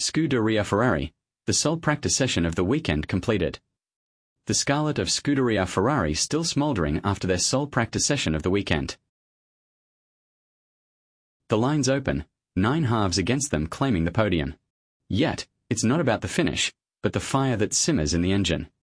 Scuderia Ferrari, the sole practice session of the weekend completed. The scarlet of Scuderia Ferrari still smouldering after their sole practice session of the weekend. The lines open, 9 halves against them claiming the podium. Yet, it's not about the finish, but the fire that simmers in the engine.